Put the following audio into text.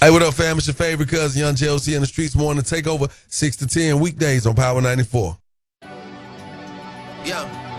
Hey, what up, fam? It's your favorite cousin, Young JLC in the streets morning takeover 6 to 10 weekdays on Power 94. Yeah.